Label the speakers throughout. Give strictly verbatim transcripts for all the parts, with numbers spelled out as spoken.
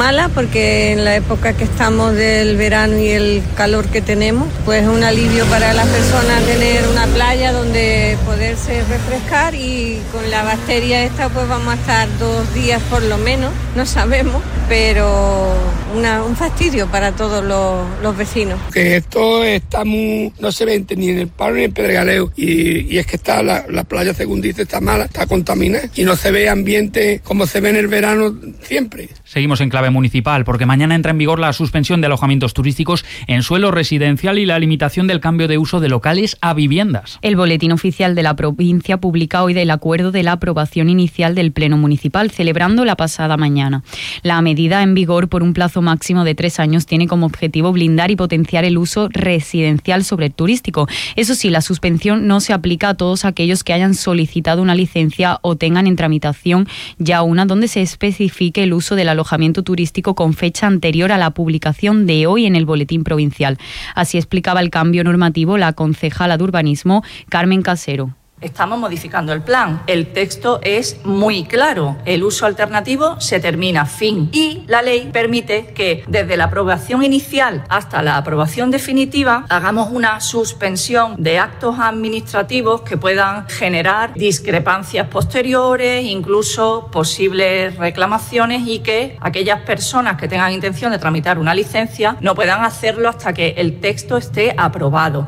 Speaker 1: mala porque en la época que estamos del verano y el calor que tenemos, pues es un alivio para las personas tener una playa donde poderse refrescar, y con la bacteria esta pues vamos a estar dos días por lo menos, no sabemos, pero una, un fastidio para todos los, los vecinos.
Speaker 2: Que esto está muy, no se ve ni en el Palo ni en el Pedregaleo, y, y es que está la, la playa, según dice, está mala, está contaminada y no se ve ambiente como se ve en el verano siempre.
Speaker 3: Seguimos en clave municipal porque mañana entra en vigor la suspensión de alojamientos turísticos en suelo residencial y la limitación del cambio de uso de locales a viviendas.
Speaker 4: El Boletín Oficial de la provincia publica hoy el acuerdo de la aprobación inicial del Pleno Municipal, celebrando la pasada mañana. La medida, en vigor por un plazo máximo de tres años, tiene como objetivo blindar y potenciar el uso residencial sobre el turístico. Eso sí, la suspensión no se aplica a todos aquellos que hayan solicitado una licencia o tengan en tramitación ya una donde se especifique el uso del alojamiento turístico con fecha anterior a la publicación de hoy en el Boletín Provincial. Así explicaba el cambio normativo la concejala de Urbanismo, Carmen Casero.
Speaker 5: Estamos modificando el plan. El texto es muy claro. El uso alternativo se termina, fin. Y la ley permite que desde la aprobación inicial hasta la aprobación definitiva hagamos una suspensión de actos administrativos que puedan generar discrepancias posteriores, incluso posibles reclamaciones, y que aquellas personas que tengan intención de tramitar una licencia no puedan hacerlo hasta que el texto esté aprobado.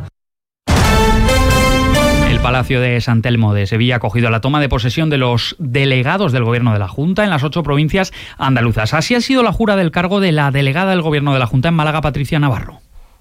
Speaker 3: El Palacio de San Telmo de Sevilla ha acogido la toma de posesión de los delegados del Gobierno de la Junta en las ocho provincias andaluzas. Así ha sido la jura del cargo de la delegada del Gobierno de la Junta en Málaga, Patricia Navarro.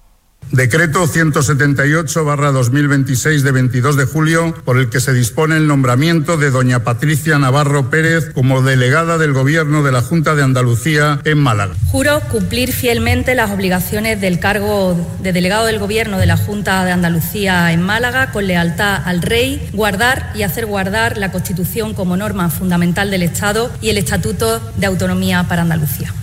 Speaker 6: Decreto ciento setenta y ocho barra dos mil veintiséis de veintidós de julio, por el que se dispone el nombramiento de doña Patricia Navarro Pérez como delegada del Gobierno de la Junta de Andalucía en Málaga.
Speaker 7: Juro cumplir fielmente las obligaciones del cargo de delegado del Gobierno de la Junta de Andalucía en Málaga, con lealtad al Rey, guardar y hacer guardar la Constitución como norma fundamental del Estado y el Estatuto de Autonomía para Andalucía.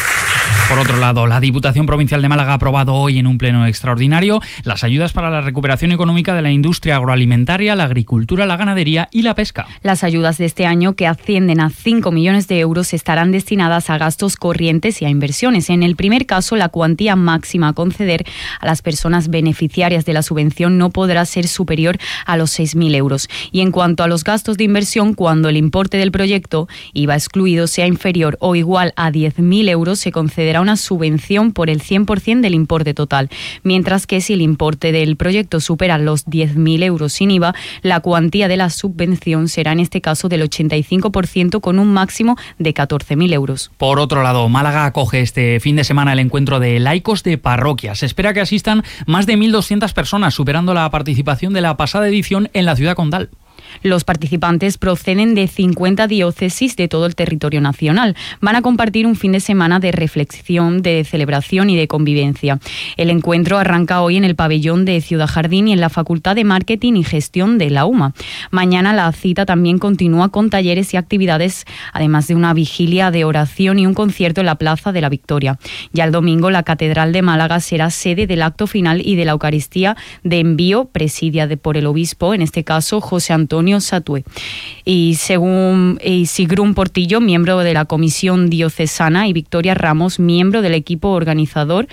Speaker 3: Por otro lado, la Diputación Provincial de Málaga ha aprobado hoy en un pleno extraordinario las ayudas para la recuperación económica de la industria agroalimentaria, la agricultura, la ganadería y la pesca.
Speaker 4: Las ayudas de este año, que ascienden a cinco millones de euros, estarán destinadas a gastos corrientes y a inversiones. En el primer caso, la cuantía máxima a conceder a las personas beneficiarias de la subvención no podrá ser superior a los seis mil euros. Y en cuanto a los gastos de inversión, cuando el importe del proyecto, I V A excluido, sea inferior o igual a diez mil euros, se concederá una subvención por el cien por ciento del importe total, mientras que si el importe del proyecto supera los diez mil euros sin I V A, la cuantía de la subvención será en este caso del ochenta y cinco por ciento, con un máximo de catorce mil euros.
Speaker 3: Por otro lado, Málaga acoge este fin de semana el encuentro de laicos de parroquias. Se espera que asistan más de mil doscientas personas, superando la participación de la pasada edición en la ciudad condal.
Speaker 4: Los participantes proceden de cincuenta diócesis de todo el territorio nacional. Van a compartir un fin de semana de reflexión, de celebración y de convivencia. El encuentro arranca hoy en el pabellón de Ciudad Jardín y en la Facultad de Marketing y Gestión de la U M A. Mañana la cita también continúa con talleres y actividades, además de una vigilia de oración y un concierto en la Plaza de la Victoria. Ya el domingo, la Catedral de Málaga será sede del acto final y de la Eucaristía de envío, presidia de, por el obispo, en este caso José Antonio Satué. Y según y Sigrún Portillo, miembro de la Comisión Diocesana, y Victoria Ramos, miembro del equipo organizador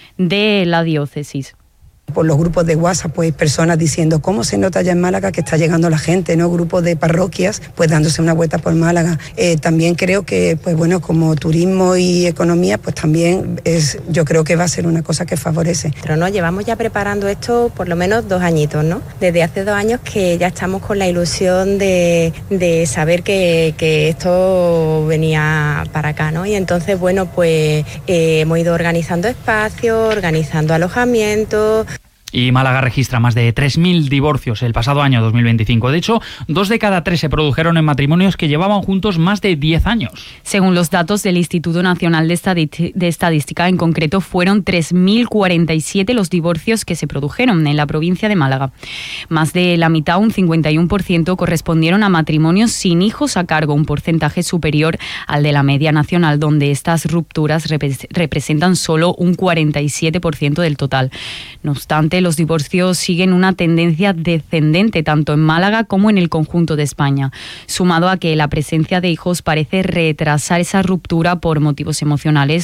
Speaker 4: de la diócesis.
Speaker 8: Por los grupos de WhatsApp, pues personas diciendo cómo se nota ya en Málaga que está llegando la gente, ¿no? Grupos de parroquias, pues dándose una vuelta por Málaga. Eh, también creo que, pues bueno, como turismo y economía, pues también es, yo creo que va a ser una cosa que favorece.
Speaker 9: Pero no, llevamos ya preparando esto por lo menos dos añitos, ¿no? Desde hace dos años que ya estamos con la ilusión de, de saber que, que esto venía para acá, ¿no? Y entonces, bueno, pues eh, hemos ido organizando espacios, organizando alojamientos.
Speaker 3: Y Málaga registra más de tres mil divorcios el pasado año dos mil veinticinco. De hecho, dos de cada tres se produjeron en matrimonios que llevaban juntos más de diez años.
Speaker 4: Según los datos del Instituto Nacional de, Estadí- de Estadística, en concreto fueron tres mil cuarenta y siete los divorcios que se produjeron en la provincia de Málaga. Más de la mitad, un cincuenta y uno por ciento, correspondieron a matrimonios sin hijos a cargo, un porcentaje superior al de la media nacional, donde estas rupturas rep- representan solo un cuarenta y siete por ciento del total. No obstante, los divorcios siguen una tendencia descendente tanto en Málaga como en el conjunto de España, sumado a que la presencia de hijos parece retrasar esa ruptura por motivos emocionales,